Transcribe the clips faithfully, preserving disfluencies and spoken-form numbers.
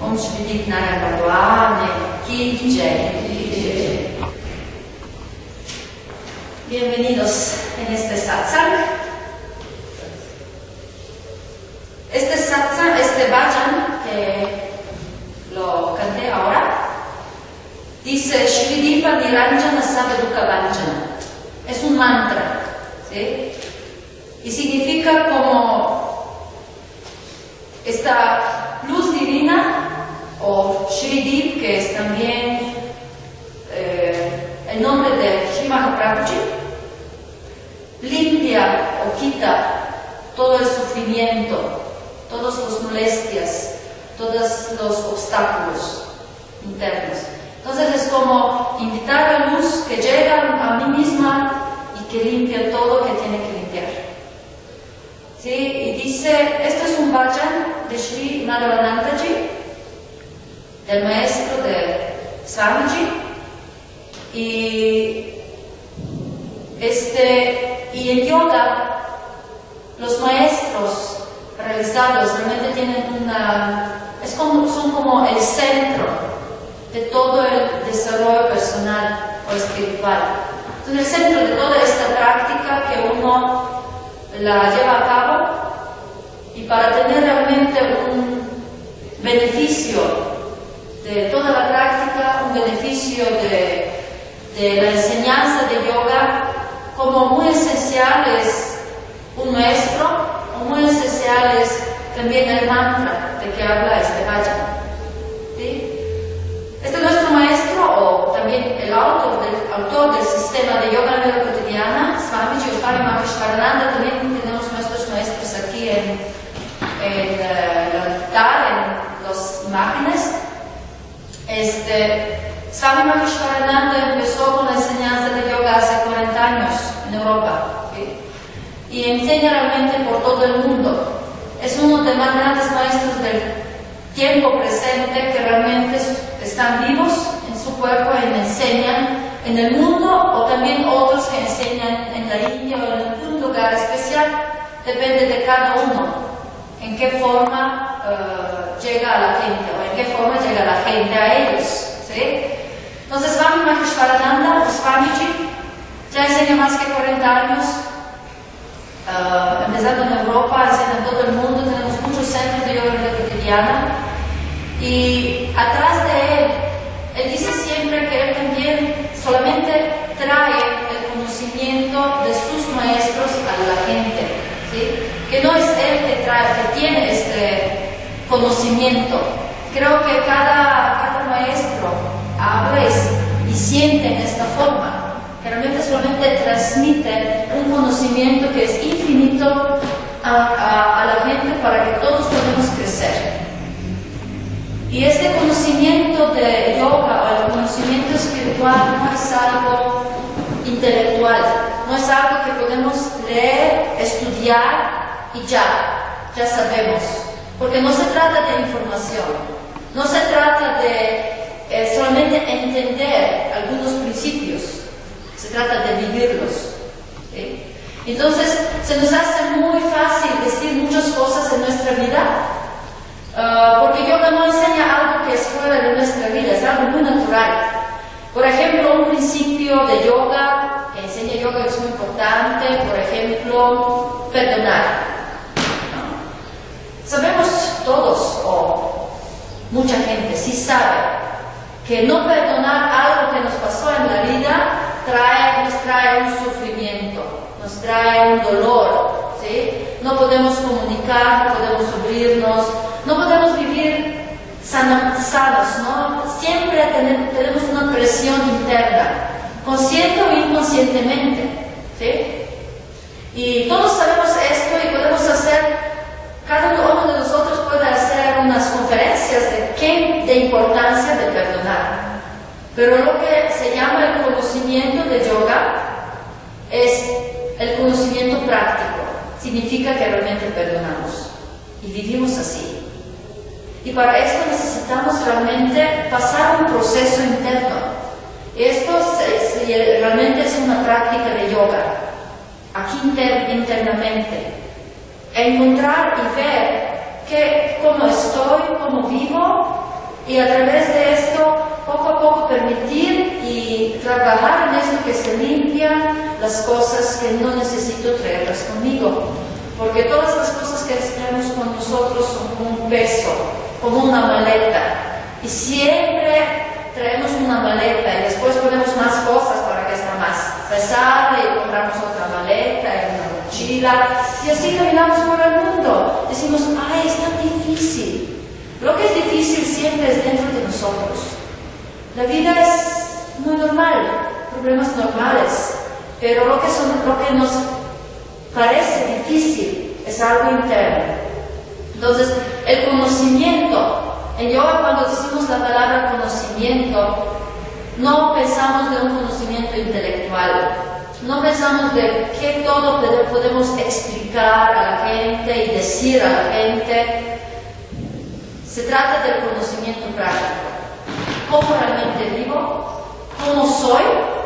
Om Shri Narayana Bhagwan Ki Jai. Bienvenidos en este satsang. Este satsang, este bhajan que lo canté ahora, dice Shridipa Niranjana Sabeduka Vanjana. Es un mantra, ¿sí? Y significa como esta luz divina, o Shridip, que es también eh, el nombre de Sri Mahaprabhuji, limpia o quita todo el sufrimiento, todas las molestias, todos los obstáculos internos. Entonces es como invitar a la luz que llega a mí misma y que limpia todo lo que tiene que limpiar. ¿Sí? Y dice, este es un bhajan de Sri Madhavanandaji, del maestro de Swamiji, y, este, y en yoga los maestros realizados realmente tienen una, es como, son como el centro de todo el desarrollo personal o espiritual. Entonces el centro de toda esta práctica que uno la lleva a cabo, y para tener realmente un beneficio de toda la práctica, un beneficio de, de la enseñanza de yoga, como muy esencial es un maestro, o muy esencial es también el mantra de que habla este bhajan. ¿Sí? Este nuestro maestro, o también el autor del, autor del sistema de yoga en la vida cotidiana, Swamiji o Swami Maheshwarananda, también tenemos nuestros maestros aquí en, en uh, el altar, en las imágenes. Este, Swami Maheshwarananda empezó con la enseñanza de yoga hace cuarenta años en Europa, ¿sí? Y enseña realmente por todo el mundo. Es uno de los más grandes maestros del tiempo presente que realmente están vivos en su cuerpo y enseñan en el mundo, o también otros que enseñan en la India o en algún lugar especial. Depende de cada uno en qué forma uh, llega a la gente, o en qué forma llega la gente a ellos, ¿sí? Entonces Swami Maheshwarananda, Swamiji, ya enseña más que cuarenta años, uh, empezando en Europa, enseña en todo el mundo. Tenemos muchos centros de yoga en la vida cotidiana, y atrás de él, él dice siempre que él también solamente trae el conocimiento de sus maestros a la gente, ¿sí? Que no es él que trae, que tiene este conocimiento. Creo que cada, cada maestro habla y, y siente en esta forma, que realmente solamente transmite un conocimiento que es infinito a, a, a la gente para que todos podamos crecer. Y este conocimiento de yoga o el conocimiento espiritual no es algo intelectual, no es algo que podemos leer, estudiar y ya, ya sabemos. Porque no se trata de información, no se trata de eh, solamente entender algunos principios, se trata de vivirlos, ¿sí? Entonces se nos hace muy fácil decir muchas cosas en nuestra vida, uh, porque yoga no enseña algo que es fuera de nuestra vida, es algo muy natural. Por ejemplo, un principio de yoga, que enseña yoga que es muy importante, por ejemplo, perdonar. Sabemos todos, o mucha gente sí sabe, que no perdonar algo que nos pasó en la vida trae, nos trae un sufrimiento, nos trae un dolor, ¿sí? No podemos comunicar, no podemos abrirnos, no podemos vivir sanos, ¿no? Siempre tenemos una presión interna, consciente o inconscientemente, ¿sí? Y todos sabemos esto y podemos hacer, cada uno de nosotros puede hacer unas conferencias de qué de importancia de perdonar. Pero lo que se llama el conocimiento de yoga es el conocimiento práctico. Significa que realmente perdonamos y vivimos así. Y para esto necesitamos realmente pasar un proceso interno. Esto se, se, realmente es una práctica de yoga, aquí inter, internamente. Encontrar y ver que, cómo estoy, cómo vivo, y a través de esto, poco a poco permitir y trabajar en esto que se limpian las cosas que no necesito traerlas conmigo. Porque todas las cosas que traemos con nosotros son como un peso, como una maleta. Y siempre traemos una maleta y después ponemos más cosas para que sea más pesada y compramos otra maleta y una mochila. Y así caminamos por el mundo. Decimos, ay, es tan difícil. Lo que es difícil siempre es dentro de nosotros. La vida es muy normal, problemas normales, pero lo que, son, lo que nos parece difícil es algo interno. Entonces, el conocimiento, en yoga cuando decimos la palabra conocimiento, no pensamos de un conocimiento intelectual, no pensamos de qué todo podemos explicar a la gente y decir a la gente. Se trata del conocimiento práctico. Cómo realmente vivo, cómo soy,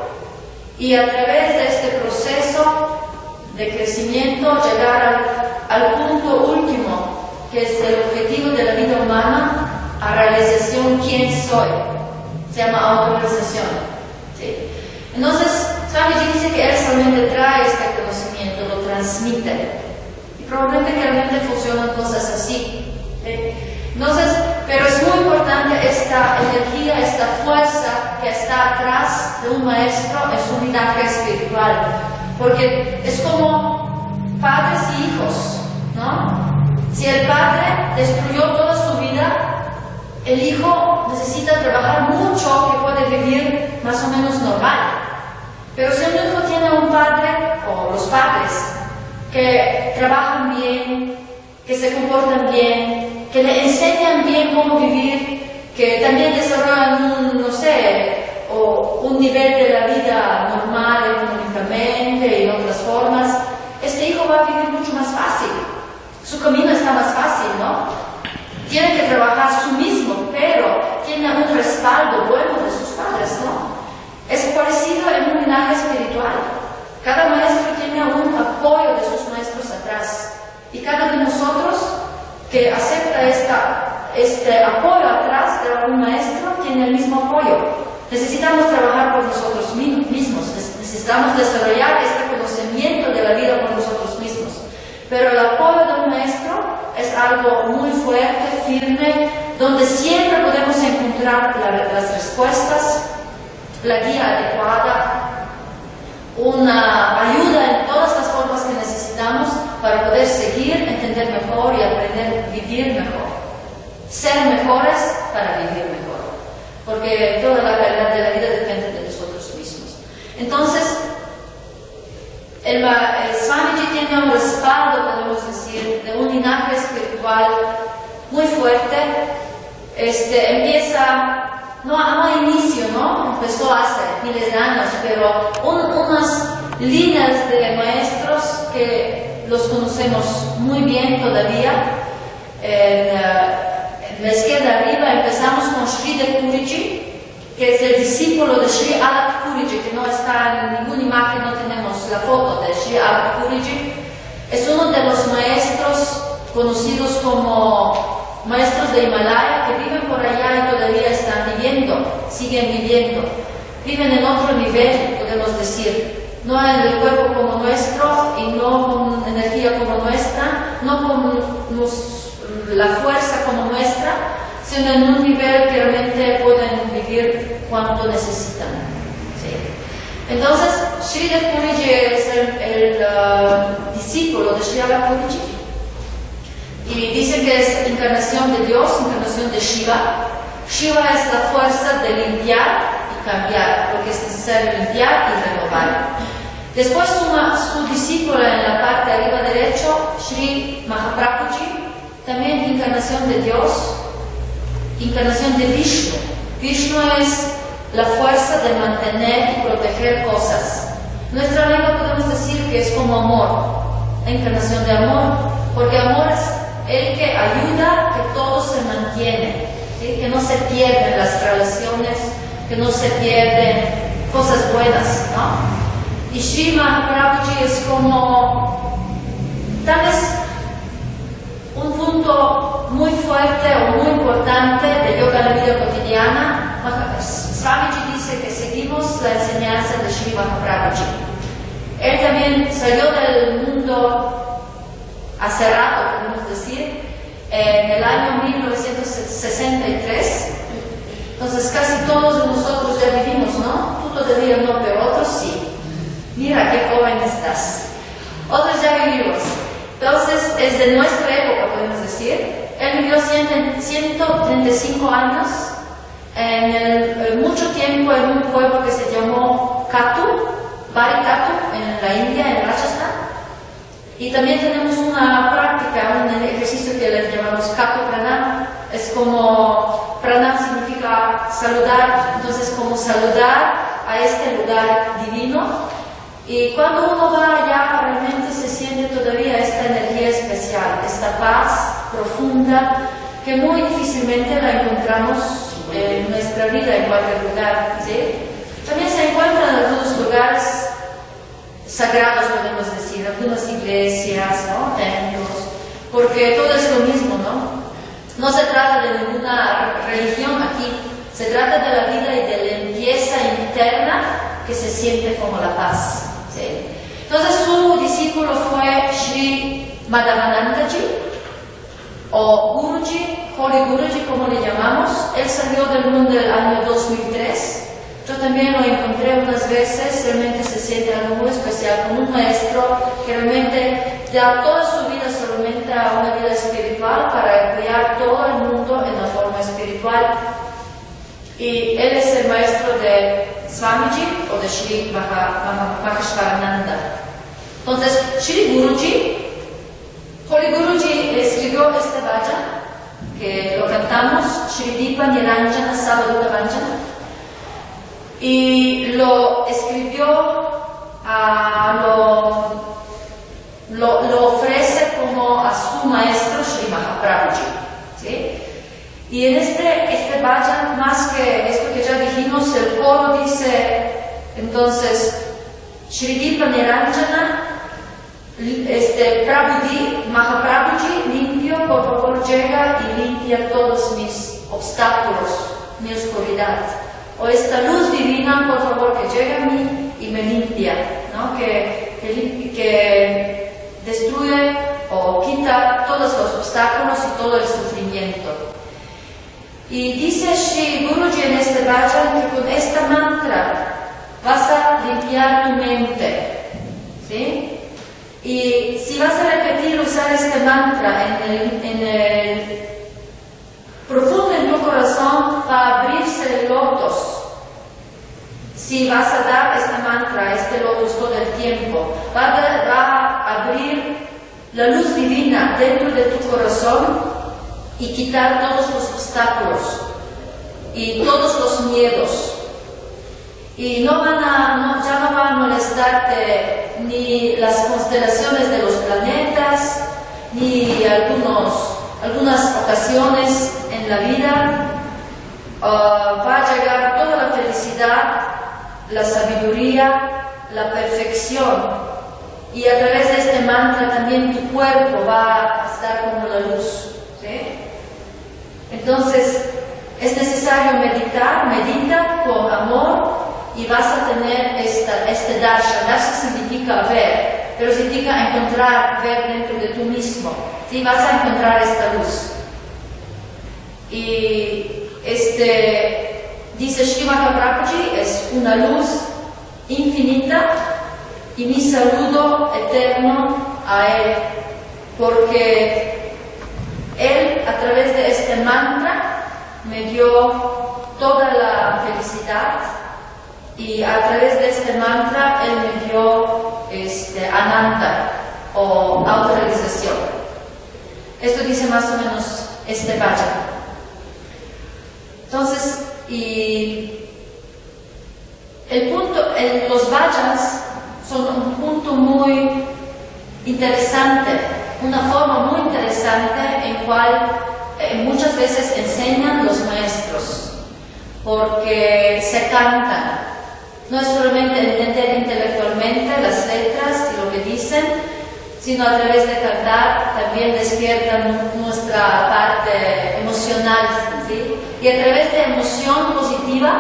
y a través de este proceso de crecimiento llegar al, al punto último, que es el objetivo de la vida humana, a realización quién soy. Se llama autorrealización. ¿Sí? Entonces, Swamiji dice que él solamente trae este conocimiento, lo transmite. Y probablemente realmente funcionan cosas así. ¿Sí? Entonces, pero es muy importante esta energía, esta fuerza que está atrás de un maestro en su linaje espiritual, porque es como padres y hijos, ¿no? Si el padre destruyó toda su vida, el hijo necesita trabajar mucho que puede vivir más o menos normal. Pero si un hijo tiene un padre, o los padres, que trabajan bien, que se comportan bien, que le enseñan bien cómo vivir, que también desarrollan un, no sé, o un nivel de la vida normal económicamente y en otras formas, este hijo va a vivir mucho más fácil. Su camino está más fácil, ¿no? Tiene que trabajar su mismo, pero tiene un respaldo bueno de sus padres, ¿no? Es parecido en un linaje espiritual. Cada maestro tiene un apoyo de sus maestros atrás. Y cada de nosotros que acepta esta, este apoyo atrás de algún maestro tiene el mismo apoyo. Necesitamos trabajar por nosotros mismos, necesitamos desarrollar este conocimiento de la vida por nosotros mismos. Pero el apoyo de un maestro es algo muy fuerte, firme, donde siempre podemos encontrar la, las respuestas, la guía adecuada, una ayuda en todas las formas que necesitamos para poder seguir, entender mejor y aprender a vivir mejor. Ser mejores para vivir mejor. Porque toda la calidad de la vida depende de nosotros mismos. Entonces, el, el Swamiji tiene un respaldo, podemos decir, de un linaje espiritual muy fuerte. Este, empieza, no, no a inicio, ¿no? Empezó hace miles de años, pero un, unas líneas de maestros que los conocemos muy bien todavía. En, en la izquierda arriba empezamos con Sridhar Puriji, que es el discípulo de Sri Alak Puriji, que no está en ninguna imagen, no tenemos la foto de Sri Alak Puriji. Es uno de los maestros conocidos como maestros de Himalaya, que viven por allá y todavía están viviendo, siguen viviendo. Viven en otro nivel, podemos decir. No en el cuerpo como nuestro y no con energía como nuestra, no con nos, la fuerza como nuestra, sino en un nivel que realmente pueden vivir cuanto necesitan. ¿Sí? Entonces, Sridhar Puriji es el, el uh, discípulo de Sri Alak Puriji y dicen que es encarnación de Dios, encarnación de Shiva. Shiva es la fuerza de limpiar y cambiar, lo que es necesario limpiar y renovar. Después suma su discípula en la parte arriba derecho, Sri Mahaprabhuji, también encarnación de Dios, encarnación de Vishnu. Vishnu es la fuerza de mantener y proteger cosas. Nuestra lengua podemos decir que es como amor, la encarnación de amor, porque amor es el que ayuda a que todo se mantiene, ¿sí? Que no se pierden las relaciones, que no se pierden cosas buenas, ¿no? Y Sri Mahaprabhuji es como, tal vez, un punto muy fuerte o muy importante de yoga en la vida él también salió del mundo hace rato, podemos decir, en el año mil novecientos sesenta y tres. Entonces casi todos de nosotros ya vivimos, ¿no? Tú todavía no, pero otros sí. Mira qué joven estás. Otros ya vivimos. Entonces es de nuestra época, podemos decir. Él vivió ciento treinta y cinco años, en el, en mucho tiempo en un pueblo que se llamó Katu, Barikatu, en la India, en Rajasthan. Y también tenemos una práctica, un ejercicio que le llamamos Katu Pranam. Es como, Pranam significa saludar, entonces como saludar a este lugar divino. Y cuando uno va allá, realmente se siente todavía esta energía especial, esta paz profunda, que muy difícilmente la encontramos en nuestra vida en cualquier lugar, ¿sí? También se encuentra en algunos lugares sagrados, podemos decir, algunas iglesias, ¿no? Templos, porque todo es lo mismo, ¿no? No se trata de ninguna religión aquí, se trata de la vida y de la limpieza interna que se siente como la paz. ¿Sí? Entonces su discípulo fue Sri Madhavanandaji o Guruji, Holy Guruji como le llamamos. Él salió del mundo el año dos mil tres. Yo también lo encontré unas veces, realmente se siente algo muy especial, como un maestro que realmente da toda su vida solamente a una vida espiritual para apoyar todo el mundo en la forma espiritual. Y él es el maestro de Swamiji o de Sri Maheshwarananda. Entonces, Sri Guruji, Holy Guruji escribió este bhajan que lo cantamos, Shri Dipa Niranjana Savadutta Vanjana, y lo escribió, uh, lo, lo, lo ofrece como a su maestro Sri Mahaprabhuji, ¿sí? Y en este, este bhajan, más que esto que ya dijimos, el coro dice, entonces, Shri Dipa Niranjana, este, Prabhuji, Mahaprabhuji, limpio, por favor llega y limpia todos mis obstáculos, mi oscuridad. O esta luz divina, por favor, que llegue a mí y me limpia, ¿no? que, que, que destruye o quita todos los obstáculos y todo el sufrimiento. Y dice Sri Guruji en este bhajan que con esta mantra vas a limpiar tu mente, ¿sí? Y si vas a repetir, usar este mantra en el, en el profundo en tu corazón, va a abrirse el lotus. Si vas a dar este mantra, este lotus todo el tiempo, va a, va a abrir la luz divina dentro de tu corazón y quitar todos los obstáculos y todos los miedos. Y no van a, no, ya no van a molestarte ni las constelaciones de los planetas, ni algunos, algunas ocasiones en la vida. Uh, va a llegar toda la felicidad, la sabiduría, la perfección. Y a través de este mantra también tu cuerpo va a estar como la luz, ¿sí? Entonces, es necesario meditar, medita con amor y vas a tener esta, este darshan. Darshan significa ver, pero significa encontrar, ver dentro de tú mismo. ¿Sí? Vas a encontrar esta luz. Y este, dice Sri Mahaprabhuji, es una luz infinita y mi saludo eterno a él, porque él a través de este mantra me dio toda la felicidad y a través de este mantra él me dio este, ananta o autorrealización. Esto dice más o menos este bhajan. Entonces, y el punto, el, los bhajans son un punto muy interesante, una forma muy interesante en cual eh, muchas veces enseñan los maestros, porque se cantan. No es solamente entender intelectualmente las letras y lo que dicen, sino a través de cantar también despiertan nuestra parte emocional, ¿sí? Y a través de emoción positiva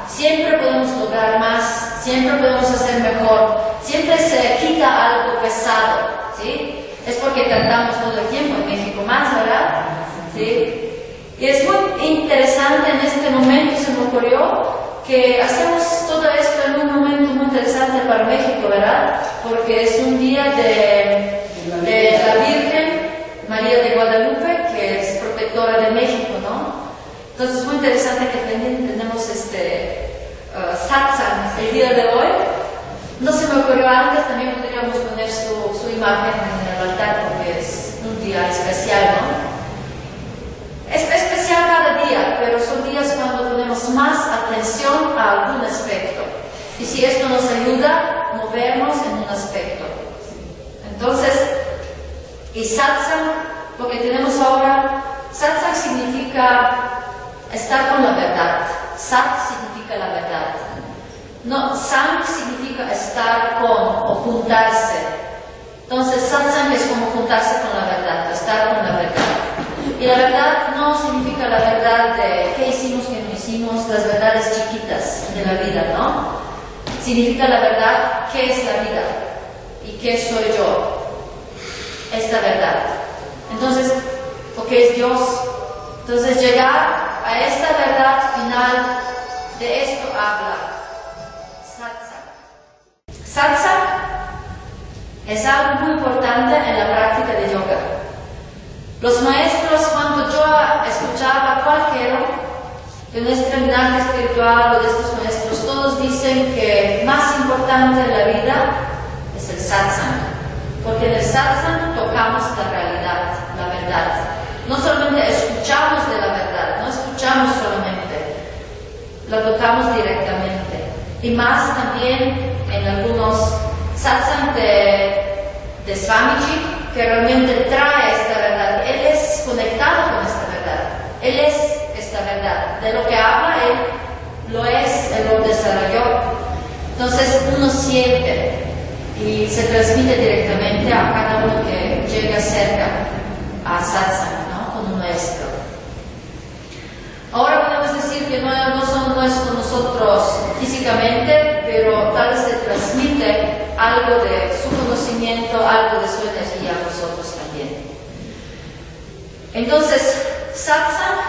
siempre podemos lograr más, siempre podemos hacer mejor, siempre se quita algo pesado, ¿sí? Es porque cantamos todo el tiempo en México más, ¿verdad? ¿Sí? Y es muy interesante en este momento, se me ocurrió, que hacemos todo esto en un momento muy interesante para México, ¿verdad? Porque es un día de, de la Virgen María de Guadalupe, que es protectora de México, ¿no? Entonces es muy interesante que tenemos este uh, satsang el día de hoy. No se me ocurrió antes, también podríamos poner su, su imagen en el altar porque es un día especial, ¿no? Es especial cada día, pero son días cuando ponemos más atención a algún aspecto. Y si esto nos ayuda, movernos en un aspecto. Entonces, y satsang, lo que tenemos ahora, satsang significa estar con la verdad. Sat significa la verdad. No, sang significa estar con o juntarse. Entonces, satsang es como juntarse con la verdad, estar con la verdad. Y la verdad no significa la verdad de qué hicimos, qué no hicimos, las verdades chiquitas de la vida, ¿no? Significa la verdad, qué es la vida y qué soy yo. Esta verdad. Entonces, ¿o qué es Dios? Entonces, llegar a esta verdad final, de esto habla satsang. Satsang es algo muy importante en la práctica de yoga. Los maestros, cuando yo escuchaba a cualquiera de nuestra linaje espiritual o de estos maestros, todos dicen que más importante en la vida es el satsang, porque en el satsang tocamos la realidad, la verdad. No solamente escuchamos de la verdad, no escuchamos solamente, la tocamos directamente. Y más también en algunos satsang de, de Swamiji, que realmente trae esta verdad. Él es conectado con esta verdad. Él es esta verdad. De lo que habla, Él lo es, Él lo desarrolló. Entonces uno siente y se transmite directamente a cada uno que llega cerca a satsang, ¿no? Con un maestro. Ahora podemos decir que no, no, son, no es con nosotros físicamente, pero tal vez se transmite algo de su conocimiento, algo de su energía a nosotros también. Entonces, satsang